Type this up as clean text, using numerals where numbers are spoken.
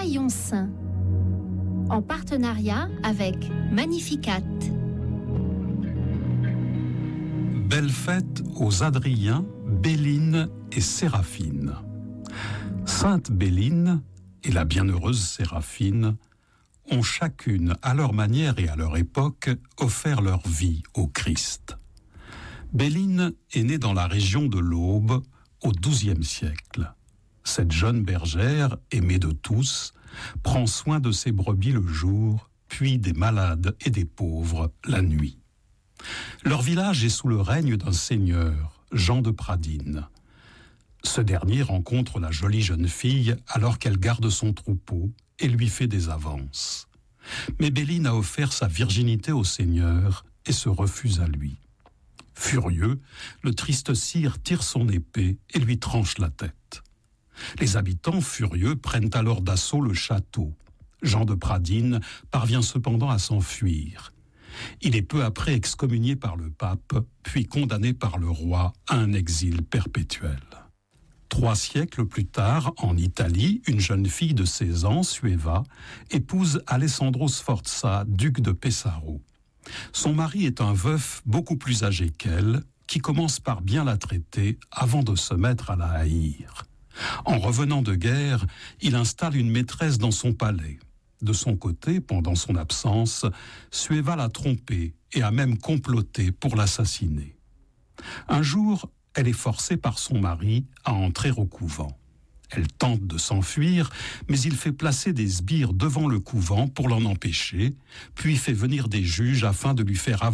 Soyons saints, en partenariat avec Magnificat. Belle fête aux Adriens, Béline et Séraphine. Sainte Béline et la bienheureuse Séraphine ont chacune, à leur manière et à leur époque, offert leur vie au Christ. Béline est née dans la région de l'Aube au XIIe siècle. Cette jeune bergère, aimée de tous, prend soin de ses brebis le jour, puis des malades et des pauvres la nuit. Leur village est sous le règne d'un seigneur, Jean de Pradines. Ce dernier rencontre la jolie jeune fille alors qu'elle garde son troupeau et lui fait des avances. Mais Béline a offert sa virginité au seigneur et se refuse à lui. Furieux, le triste sire tire son épée et lui tranche la tête. Les habitants furieux prennent alors d'assaut le château. Jean de Pradines parvient cependant à s'enfuir. Il est peu après excommunié par le pape, puis condamné par le roi à un exil perpétuel. 3 siècles plus tard, en Italie, une jeune fille de 16 ans, Sueva, épouse Alessandro Sforza, duc de Pesaro. Son mari est un veuf beaucoup plus âgé qu'elle, qui commence par bien la traiter avant de se mettre à la haïr. En revenant de guerre, il installe une maîtresse dans son palais. De son côté, pendant son absence, Sueva l'a trompé et a même comploté pour l'assassiner. Un jour, elle est forcée par son mari à entrer au couvent. Elle tente de s'enfuir, mais il fait placer des sbires devant le couvent pour l'en empêcher, puis fait venir des juges afin de lui faire